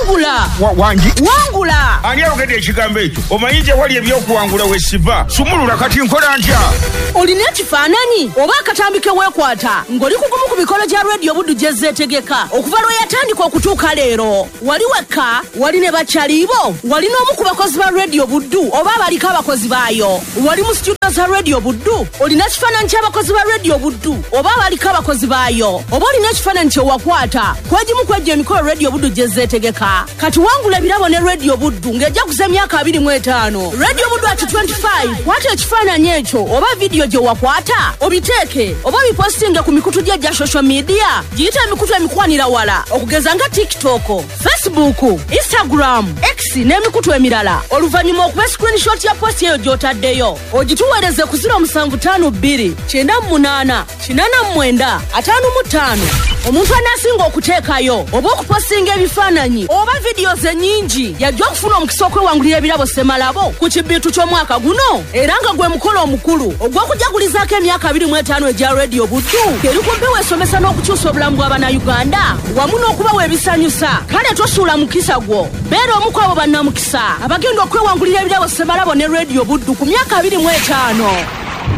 Wangula ani ogede ekigambo ekyo omayinja wali ebyokuwangula wesiva sumulula kati nkola ntya olina ekifaananyi oba akatambike weekwata ng'oli kugumu ku mikolo gya radio buddu gye zeetegeka okuva lwe yatandika okutuuka leero wali wekka wali ne bakyaliibo wali n'omu ku bakozi ba radio buddu oba abaliko abakozi baayo wali mu studio za radio buddu olina ekifaananyi ky'abakozi ba radio buddu oba abaliko abakozi baayo oba olina ekifaananyi kyewakwata kwegimu kwejja emikolo radio buddu gye zeetegeka kati wangula ebirabo ne radio buddu ng'ejjakuza emyaka 25 radio buddu at 25 kwata ekifaananyi ekyo oba vidiyo gye wakwata obiteeke oba bipostinge ku mikutu gya social media giyita emikutu emikwanira wala okugeza nga TikTok, Facebook, Instagram, X n'emikutu emirala oluvannyuma okuba screenshot ya post eyo gy'otaddeyo ogituweereze ku 0752 98 89 55 omuntu anaasinga okuteekayo oba okupostinga ebifaananyi oba videos ennyingi yajja okufuna omukisa okwewangulira ebirabo Semalabo ku kibbiitu ky'omwaka guno era nga gwe mukolo omukulu ogw'okujagulizaako emyaka 25 egya radio buddu eri ku mpewo esomesa n'okukyusa obulamu bw'Abannayuganda wamu n'okubawa ebisanyusa kale tosuula mukisa gwo beera omu ku abo bannamukisa abagenda okwewangulira ebirabo Semalabo ne radio buddu ku myaka 25